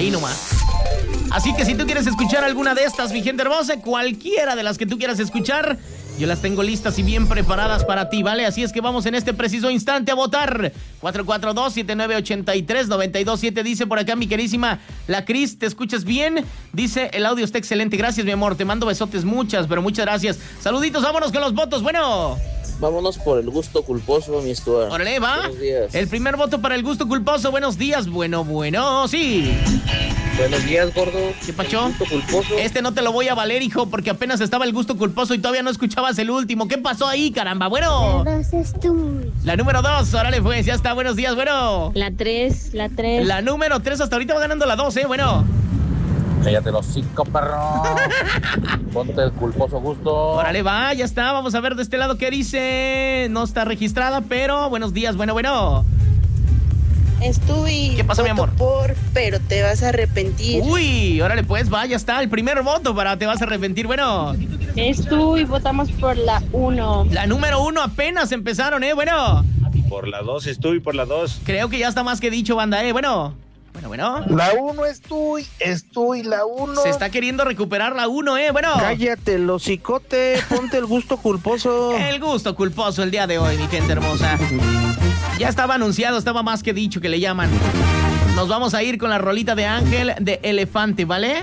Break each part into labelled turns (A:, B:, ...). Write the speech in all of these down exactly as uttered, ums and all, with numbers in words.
A: Ahí nomás. Así que si tú quieres escuchar alguna de estas, mi gente hermosa, cualquiera de las que tú quieras escuchar, yo las tengo listas y bien preparadas para ti, ¿vale? Así es que vamos en este preciso instante a votar. cuatro cuatro dos, siete nueve ocho tres, nueve dos siete. Dice por acá mi querísima la Cris, ¿te escuchas bien? Dice, el audio está excelente. Gracias, mi amor. Te mando besotes, muchas, pero muchas gracias. Saluditos, vámonos con los votos. Bueno...
B: Vámonos por el gusto culposo, mi Stuart.
A: Órale, va.
B: Buenos días.
A: El primer voto para el gusto culposo. Buenos días. Bueno, bueno, sí.
B: Buenos días, gordo.
A: ¿Qué pacho?
B: El gusto culposo.
A: Este no te lo voy a valer, hijo, porque apenas estaba el gusto culposo y todavía no escuchabas el último. ¿Qué pasó ahí, caramba? Bueno.
C: La dos es tú.
A: La número dos. Órale, pues, ya está. Buenos días, bueno.
C: La tres, la tres.
A: La número tres. Hasta ahorita va ganando la dos, ¿eh? Bueno.
D: Cállate los cinco, perro. Ponte el culposo gusto.
A: Órale, va, ya está. Vamos a ver de este lado qué dice. No está registrada, pero buenos días. Bueno, bueno.
E: Estuve.
A: ¿Qué pasa, mi amor?
E: Por, pero te vas a arrepentir.
A: Uy, órale, pues, va, ya está. El primer voto para te vas a arrepentir. Bueno.
C: Es tú y votamos por la uno.
A: La número uno apenas empezaron, ¿eh? Bueno.
F: Por la dos, estuve por la dos.
A: Creo que ya está más que dicho, banda, ¿eh? Bueno. Bueno, bueno.
G: La uno es tú, es tú y la uno.
A: Se está queriendo recuperar la uno, ¿eh? Bueno.
G: Cállate, los cicote, ponte el gusto culposo.
A: El gusto culposo el día de hoy, mi gente hermosa. Ya estaba anunciado, estaba más que dicho que le llaman. Nos vamos a ir con la rolita de Ángel de Elefante, ¿vale?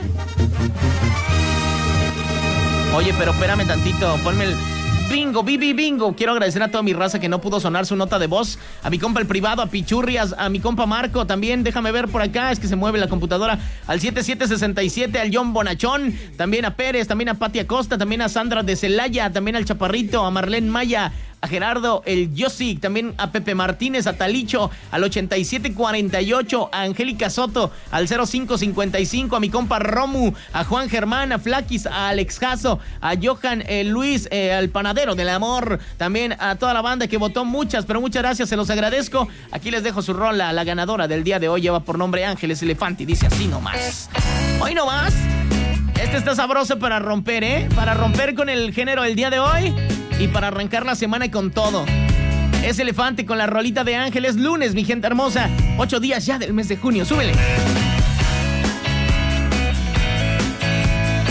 A: Oye, pero espérame tantito, ponme el... Bingo, bibi, bingo. Quiero agradecer a toda mi raza que no pudo sonar su nota de voz. A mi compa el privado, a Pichurrias, a mi compa Marco también. Déjame ver por acá, es que se mueve la computadora. Al siete siete seis siete, al John Bonachón. También a Pérez, también a Pati Acosta, también a Sandra de Celaya, también al Chaparrito, a Marlene Maya, a Gerardo el Yossi, también a Pepe Martínez, a Talicho, al ochenta y siete cuarenta y ocho, a Angélica Soto, al cero cinco cincuenta y cinco, a mi compa Romu, a Juan Germán, a Flaquis, a Alex Jasso, a Johan eh, Luis, eh, al Panadero del Amor, también a toda la banda que votó, muchas, pero muchas gracias, se los agradezco. Aquí les dejo su rola, la ganadora del día de hoy lleva por nombre Ángeles Elefante y dice así nomás. Hoy nomás. Este está sabroso para romper, ¿eh? Para romper con el género el día de hoy y para arrancar la semana con todo. Es Elefante con la rolita de Ángeles. Lunes, mi gente hermosa. Ocho días ya del mes de junio. Súbele.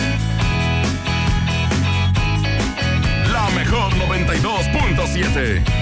H: La mejor noventa y dos punto siete.